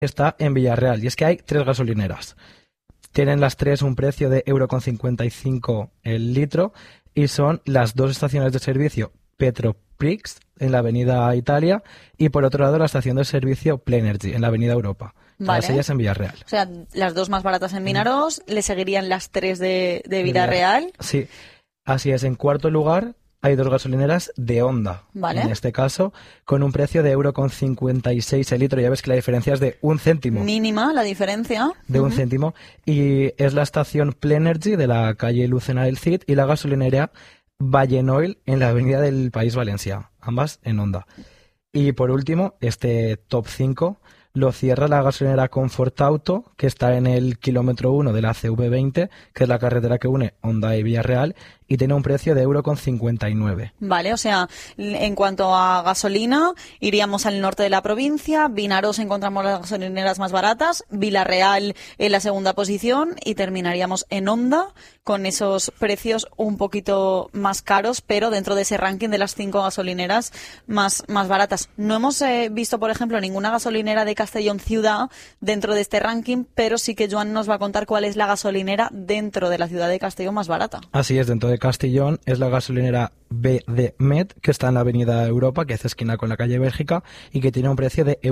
está en Villarreal, y es que hay 3 gasolineras. Tienen las 3 un precio de €1,55 el litro y son las 2 estaciones de servicio Petroprix en la avenida Italia y por otro lado la estación de servicio Plenergy en la avenida Europa. Todas ellas en Villarreal. O sea, las 2 más baratas en Vinaròs, le seguirían las 3 de Villarreal. Sí, así es. En cuarto lugar hay 2 gasolineras de Honda, en este caso, con un precio de €1,56 el litro. Ya ves que la diferencia es de 1 céntimo. Mínima la diferencia. De 1 céntimo. Y es la estación Plenergy de la calle Lucena del Cid y la gasolinera Vallenoil en la avenida del País Valencià, ambas en Honda. Y por último, este top 5 lo cierra la gasolinera Confort Auto, que está en el kilómetro 1 de la CV20, que es la carretera que une Honda y Villarreal, y tiene un precio de €1,59. Vale, o sea, en cuanto a gasolina, iríamos al norte de la provincia, Vinaròs encontramos las gasolineras más baratas, Villarreal en la segunda posición y terminaríamos en Honda con esos precios un poquito más caros, pero dentro de ese ranking de las 5 gasolineras más baratas. No hemos visto, por ejemplo, ninguna gasolinera de Castellón ciudad dentro de este ranking, pero sí que Joan nos va a contar cuál es la gasolinera dentro de la ciudad de Castellón más barata. Así es, dentro de Castellón es la gasolinera BD Met, que está en la avenida Europa, que hace esquina con la calle Bélgica y que tiene un precio de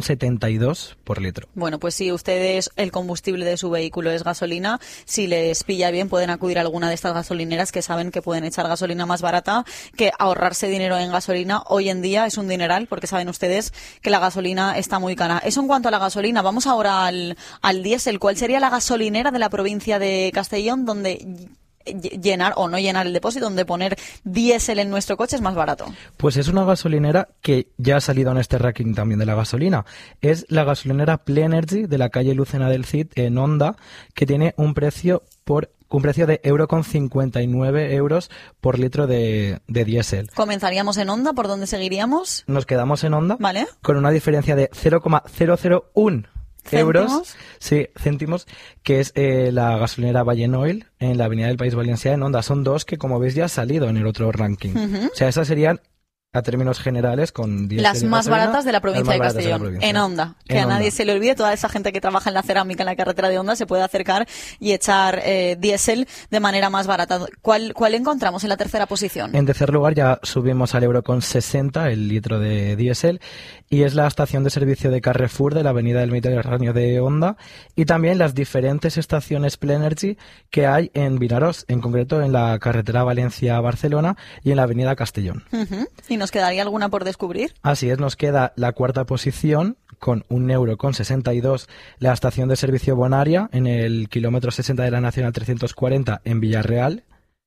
€1,72 por litro. Bueno, pues si ustedes el combustible de su vehículo es gasolina, si les pilla bien pueden acudir a alguna de estas gasolineras que saben que pueden echar gasolina más barata, que ahorrarse dinero en gasolina hoy en día es un dineral, porque saben ustedes que la gasolina está muy cara. Eso en cuanto a la gasolina. Vamos ahora al diésel. ¿Cuál sería la gasolinera de la provincia de Castellón donde llenar o no llenar el depósito, donde poner diésel en nuestro coche es más barato? Pues es una gasolinera que ya ha salido en este ranking también de la gasolina. Es la gasolinera Plenergy de la calle Lucena del Cid en Honda, que tiene un precio de €1,59 por litro de diésel. ¿Comenzaríamos en Honda? ¿Por dónde seguiríamos? Nos quedamos en Honda, ¿vale?, con una diferencia de 0,001 euros, sí, céntimos, que es la gasolinera Vallenoil en la avenida del País Valencià en Honda. Son 2 que, como veis, ya han salido en el otro ranking. O sea, esas serían, a términos generales, con las más baratas de la provincia de Castellón, en Honda. Que a nadie se le olvide, toda esa gente que trabaja en la cerámica en la carretera de Honda se puede acercar y echar diésel de manera más barata. ¿Cuál encontramos en la tercera posición? En tercer lugar ya subimos al €1,60 el litro de diésel y es la estación de servicio de Carrefour de la avenida del Mediterráneo de Honda y también las diferentes estaciones Plenergy que hay en Vinaròs, en concreto en la carretera Valencia-Barcelona y en la avenida Castellón. ¿Y nos quedaría alguna por descubrir? Así es, nos queda la cuarta posición con €1,62 la estación de servicio Bonaria en el kilómetro 60 de la Nacional 340 en Villarreal.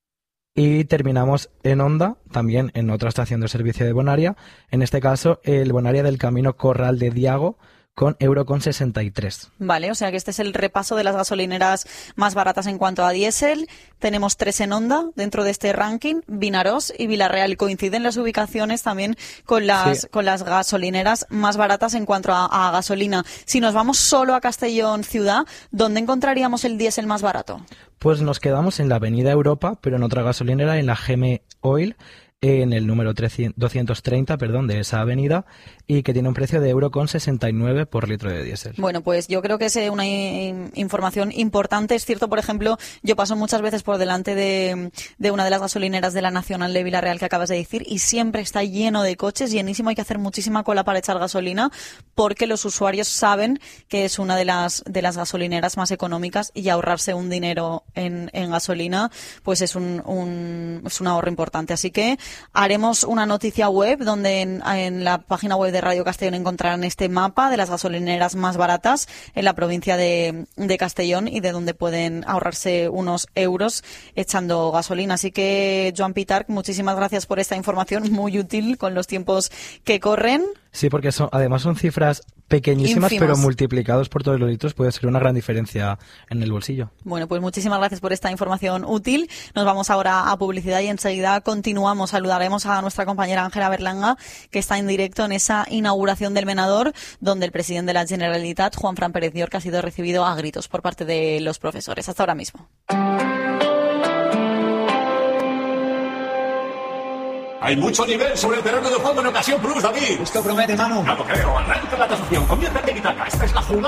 Y terminamos en Honda, también en otra estación de servicio de Bonaria, en este caso el Bonaria del Camino Corral de Diago, con €1,63. Vale, o sea que este es el repaso de las gasolineras más baratas en cuanto a diésel. Tenemos 3 en Honda dentro de este ranking, Vinaròs y Villarreal. Coinciden las ubicaciones también con las gasolineras más baratas en cuanto a gasolina. Si nos vamos solo a Castellón ciudad, ¿dónde encontraríamos el diésel más barato? Pues nos quedamos en la avenida Europa, pero en otra gasolinera, en la GM Oil, en el número 230, de esa avenida, y que tiene un precio de €1,69 por litro de diésel. Bueno, pues yo creo que es una información importante. Es cierto, por ejemplo, yo paso muchas veces por delante de una de las gasolineras de la Nacional de Villarreal que acabas de decir y siempre está lleno de coches, llenísimo. Hay que hacer muchísima cola para echar gasolina porque los usuarios saben que es una de las gasolineras más económicas y ahorrarse un dinero en gasolina pues es un ahorro importante. Así que haremos una noticia web donde en la página web de Radio Castellón encontrarán este mapa de las gasolineras más baratas en la provincia de Castellón y de donde pueden ahorrarse unos euros echando gasolina. Así que, Joan Pitarch, muchísimas gracias por esta información muy útil con los tiempos que corren. Sí, porque además son cifras pequeñísimas, pero multiplicados por todos los litros puede ser una gran diferencia en el bolsillo. Bueno, pues muchísimas gracias por esta información útil. Nos vamos ahora a publicidad y enseguida continuamos. Saludaremos a nuestra compañera Ángela Berlanga, que está en directo en esa inauguración del Menador, donde el presidente de la Generalitat, Juanfran Pérez Llorca, ha sido recibido a gritos por parte de los profesores. Hasta ahora mismo. Hay mucho nivel sobre el terreno de juego en Ocasión Plus, David. Esto promete, Manu. No lo creo. Arranca la tasación. Conviértete en Itaca. Esta es la jugada.